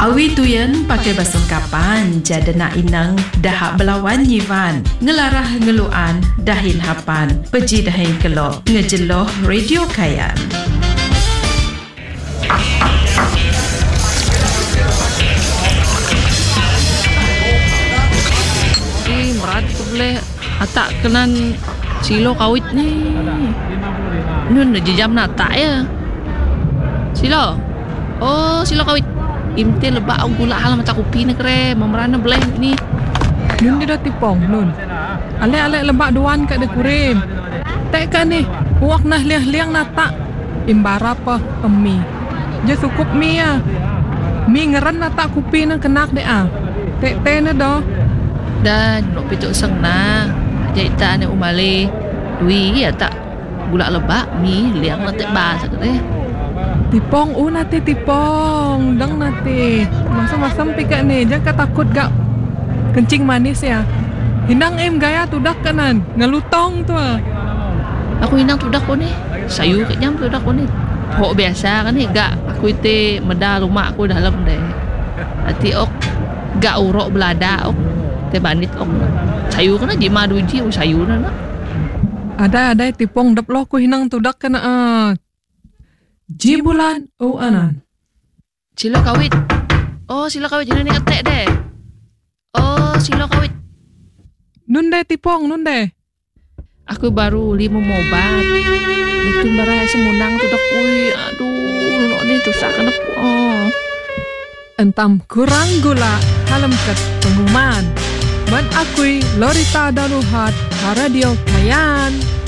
Awi tuyen pakai basung kapan jada nak inang dahak belawan yivan ngelarah ngeluan dahin hapan peji dahin kelok ngejeloh radio kayan. Merat boleh atak kenan silo kawit ni. Nun jejam nak tak ya. Silo. Oh, silo kawit. Imte lebak au gula hal mata kopi ni kere memerana boleh ni. Nun dia dah tipong nun. Alek-alek lebak duan kat de kurim. Tak kan ni. Uak nah liang nak tak. Imbara apa mi. Je sukup mi ya. Mi ngeran nak tak kopi nak kenak de ah. Tek na doh. Dan nak pituk seng na jahitan ni umale dui ya tak gula lebak mi liang letek bahasa kata tipong nanti tipong dang nanti masam-masam pika ni jangan takut gak kencing manis ya hinang gaya tudak kanan ngelutong tu aku hinang tudak ko ni sayu kat jam tudak ko ni hok biasa kan ni gak aku ite meda rumah aku dalam deh hati ok gak urok belada ok banit ok sayu kana jima duji sayu na ada tipong dap lo ko hinang tudak kana jibulan o anan silo kawit oh silo kawit jana ni ketek deh oh silo kawit nun deh tipong nun deh aku baru 5 mobat itu barai semunang tudak ui aduh lo ni susah kana oh entam kurang gula halam kat pengumuman. Man akui Lorita Daruhat Radio Kayan.